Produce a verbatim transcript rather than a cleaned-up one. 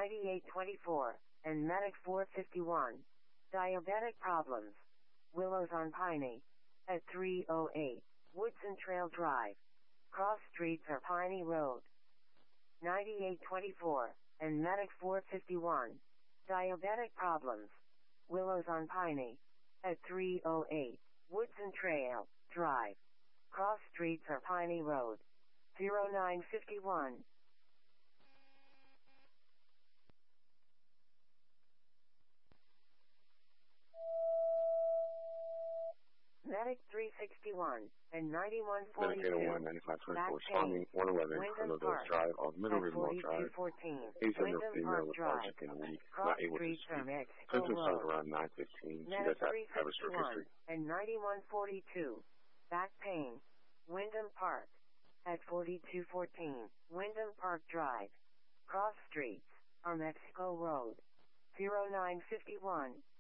ninety-eight twenty-four, and Medic four fifty-one. Diabetic problems. Willows on Piney. At three oh eight, Woodson Trail Drive. Cross streets or Piney Road. ninety-eight twenty-four, and Medic four fifty-one. Diabetic problems. Willows on Piney. At three oh eight, Woodson Trail Drive. Cross streets or Piney Road. zero nine fifty-one. Medic three sixty-one, and ninety-one forty-two. Medicator one ninety-five twenty-four, responding one eleven, Colonel Dose Drive, off Middle Ridgemont Drive. eighty-seven female lethargic and weak, not able to speak. Symptoms start around nine fifteen. She does have have a stroke history. And ninety-one forty-two, back pain. Wyndham Park. At forty-two fourteen, Wyndham Park Drive. Cross streets, or Mexico Road. zero nine fifty-one.